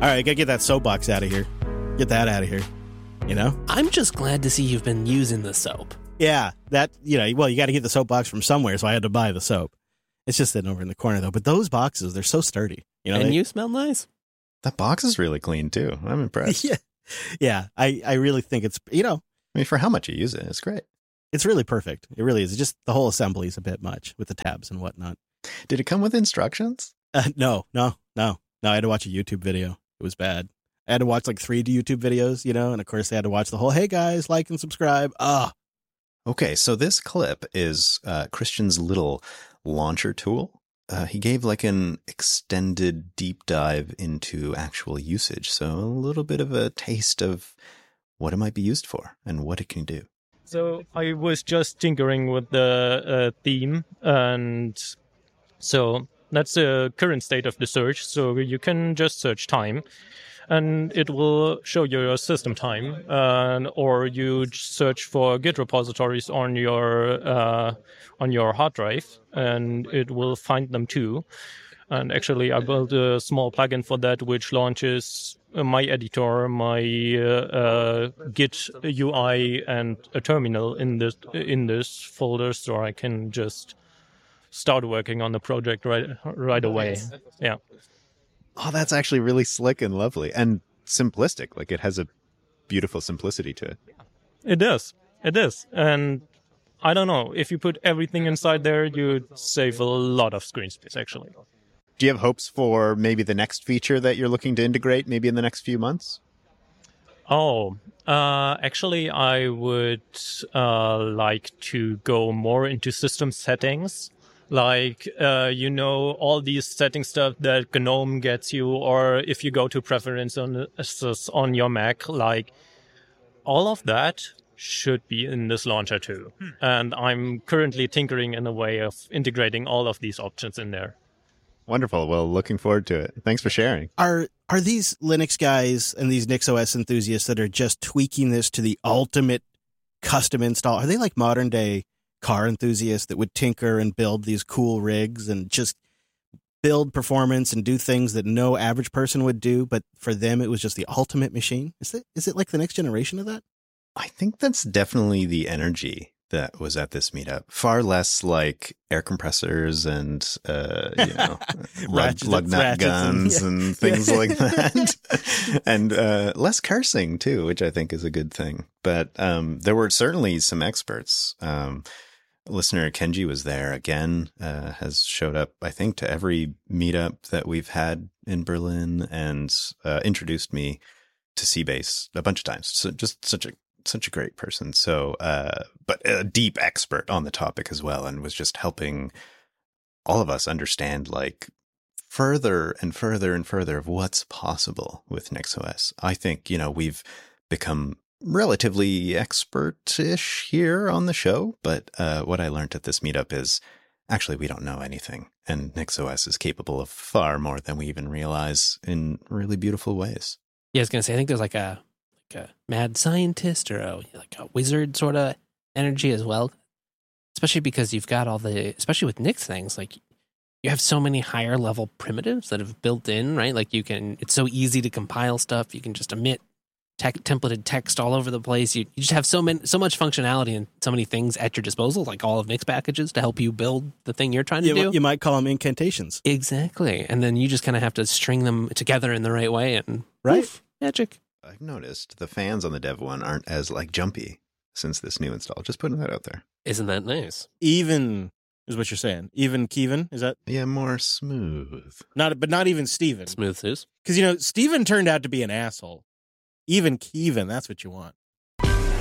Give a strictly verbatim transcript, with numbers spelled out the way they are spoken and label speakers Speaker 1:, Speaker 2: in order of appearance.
Speaker 1: right, gotta get that soapbox out of here. Get that out of here. You know?
Speaker 2: I'm just glad to see you've been using the soap.
Speaker 1: Yeah, that, you know, well, you got to get the soapbox from somewhere, so I had to buy the soap. It's just sitting over in the corner, though. But those boxes, they're so sturdy. You know,
Speaker 2: and
Speaker 1: they,
Speaker 2: you smell nice.
Speaker 3: That box is really clean, too. I'm impressed.
Speaker 1: yeah, yeah. I, I really think it's, you know.
Speaker 3: I mean, for how much you use it, it's great.
Speaker 1: It's really perfect. It really is. It's just the whole assembly is a bit much with the tabs and whatnot.
Speaker 3: Did it come with instructions?
Speaker 1: Uh, no, no, no, no. I had to watch a YouTube video. It was bad. I had to watch like three YouTube videos, you know, and of course I had to watch the whole, hey guys, like and subscribe. Ah.
Speaker 3: Okay, so this clip is uh, Christian's little launcher tool. Uh, he gave like an extended deep dive into actual usage. So a little bit of a taste of what it might be used for and what it can do.
Speaker 4: So I was just tinkering with the uh, theme, and so that's the current state of the search. So you can just search time, and it will show you your system time, uh, or you search for Git repositories on your uh, on your hard drive, and it will find them too. And actually, I built a small plugin for that, which launches my editor, my uh, uh, Git U I, and a terminal in this in this folder, so I can just start working on the project right right away. Yeah.
Speaker 3: Oh, that's actually really slick and lovely and simplistic. Like it has a beautiful simplicity to it.
Speaker 4: It does. It is. And I don't know, if you put everything inside there, you'd save a lot of screen space, actually.
Speaker 3: Do you have hopes for maybe the next feature that you're looking to integrate maybe in the next few months?
Speaker 4: Oh, uh, actually, I would uh, like to go more into system settings. Like, uh, you know, all these setting stuff that GNOME gets you, or if you go to preferences on your Mac, like, all of that should be in this launcher too. Hmm. And I'm currently tinkering in a way of integrating all of these options in there.
Speaker 3: Wonderful. Well, looking forward to it. Thanks for sharing.
Speaker 1: Are are these Linux guys and these NixOS enthusiasts that are just tweaking this to the ultimate custom install? Are they like modern day car enthusiasts that would tinker and build these cool rigs and just build performance and do things that no average person would do, but for them it was just the ultimate machine? Is it is it like the next generation of that?
Speaker 3: I think that's definitely the energy that was at this meetup. Far less like air compressors and uh, you know lug, lug nut guns and, yeah. and things like that, and uh, less cursing too, which I think is a good thing. But um, there were certainly some experts. Um, Listener Kenji was there again, uh, has showed up, I think, to every meetup that we've had in Berlin, and uh, introduced me to Seabase a bunch of times. So just such a such a great person. So, uh, but a deep expert on the topic as well, and was just helping all of us understand like further and further and further of what's possible with NixOS. I think, you know, we've become relatively expert-ish here on the show, but uh, what I learned at this meetup is actually we don't know anything, and NixOS is capable of far more than we even realize in really beautiful ways.
Speaker 2: Yeah, I was gonna say, I think there's like a like a mad scientist or a like a wizard sort of energy as well, especially because you've got all the, especially with Nix things, like you have so many higher level primitives that have built in, right? Like you can, it's so easy to compile stuff. You can just emit tech, templated text all over the place. You, you just have so many, so much functionality and so many things at your disposal, like all of Nix packages to help you build the thing you're trying to
Speaker 1: you,
Speaker 2: do.
Speaker 1: You might call them incantations.
Speaker 2: Exactly. And then you just kind of have to string them together in the right way and
Speaker 1: right.
Speaker 2: Oof, magic.
Speaker 3: I've noticed the fans on the dev one aren't as like jumpy since this new install. Just putting that out there.
Speaker 2: Isn't that nice?
Speaker 1: Even is what you're saying. Even Kevin, is that?
Speaker 3: Yeah, more smooth.
Speaker 1: Not, but not even Steven.
Speaker 2: Smooth Zeus.
Speaker 1: Because, you know, Steven turned out to be an asshole. Even Kevin, that's what you want.